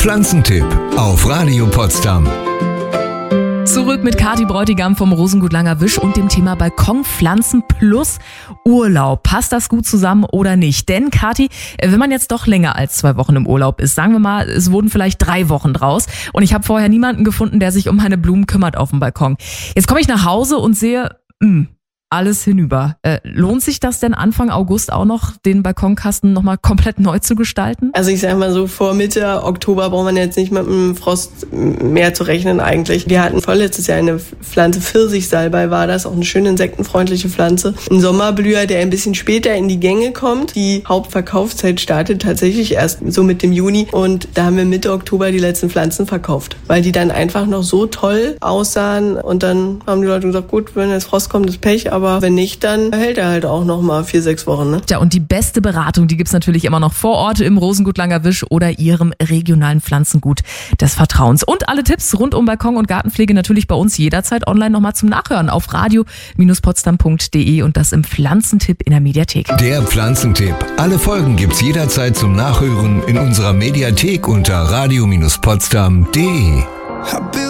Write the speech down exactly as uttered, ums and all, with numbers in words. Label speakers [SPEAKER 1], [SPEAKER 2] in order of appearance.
[SPEAKER 1] Pflanzentipp auf Radio Potsdam.
[SPEAKER 2] Zurück mit Kathi Bräutigam vom Rosengut Langerwisch und dem Thema Balkonpflanzen plus Urlaub. Passt das gut zusammen oder nicht? Denn Kathi, wenn man jetzt doch länger als zwei Wochen im Urlaub ist, sagen wir mal, es wurden vielleicht drei Wochen draus und ich habe vorher niemanden gefunden, der sich um meine Blumen kümmert auf dem Balkon. Jetzt komme ich nach Hause und sehe, mh, alles hinüber. Äh, lohnt sich das denn Anfang August auch noch, den Balkonkasten nochmal komplett neu zu gestalten?
[SPEAKER 3] Also ich sag mal so, vor Mitte Oktober braucht man jetzt nicht mit dem Frost mehr zu rechnen eigentlich. Wir hatten vorletztes Jahr eine Pflanze, Pfirsichsalbei war das, auch eine schöne insektenfreundliche Pflanze. Ein Sommerblüher, der ein bisschen später in die Gänge kommt. Die Hauptverkaufszeit startet tatsächlich erst so mit dem Juni und da haben wir Mitte Oktober die letzten Pflanzen verkauft, weil die dann einfach noch so toll aussahen und dann haben die Leute gesagt, gut, wenn jetzt Frost kommt, ist Pech, aber Aber wenn nicht, dann hält er halt auch noch mal vier, sechs Wochen. Ne?
[SPEAKER 2] Ja, und die beste Beratung, die gibt's natürlich immer noch vor Ort im Rosengut Langerwisch oder Ihrem regionalen Pflanzengut des Vertrauens. Und alle Tipps rund um Balkon- und Gartenpflege natürlich bei uns jederzeit online nochmal zum Nachhören auf radio potsdam punkt de und das im Pflanzentipp in der Mediathek.
[SPEAKER 1] Der Pflanzentipp. Alle Folgen gibt's jederzeit zum Nachhören in unserer Mediathek unter radio potsdam punkt de.